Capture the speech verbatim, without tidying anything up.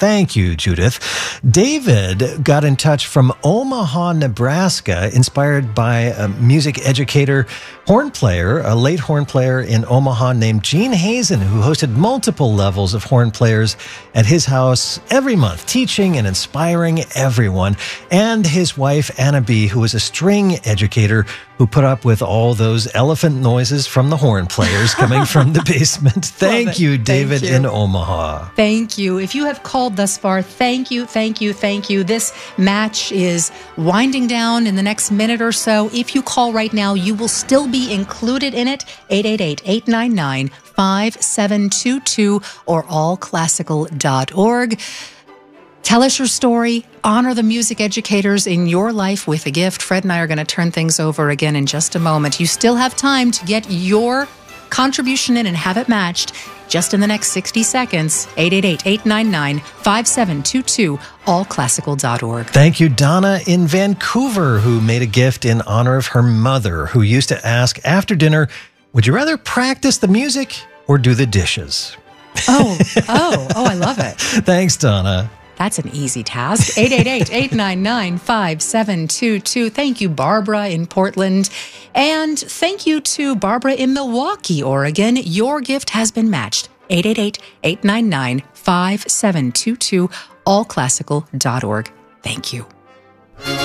Thank you, Judith. David got in touch from Omaha, Nebraska, inspired by a music educator, horn player, a late horn player in Omaha named Gene Hazen, who hosted multiple levels of horn players at his house every month, teaching and inspiring everyone. And his wife, Anna B., who was a string educator who put up with all those elephant noises from the horn players coming from the basement. Thank you, David Thank you. in Omaha. Thank you. If you have called thus far, thank you, thank you, thank you. This match is winding down in the next minute or so. If you call right now, you will still be included in it. eight eight eight, eight nine nine, five seven two two or all classical dot org. Tell us your story. Honor the music educators in your life with a gift. Fred and I are going to turn things over again in just a moment. You still have time to get your contribution in and have it matched just in the next sixty seconds. eight eight eight, eight nine nine, five seven two two, all classical dot org. Thank you, Donna in Vancouver, who made a gift in honor of her mother, who used to ask after dinner, would you rather practice the music or do the dishes? Oh, oh, oh, I love it. Thanks, Donna. That's an easy task. eight eight eight, eight nine nine, five seven two two. Thank you, Barbara in Portland. And thank you to Barbara in Milwaukee, Oregon. Your gift has been matched. eight eight eight, eight nine nine, five seven two two, all classical dot org. Thank you.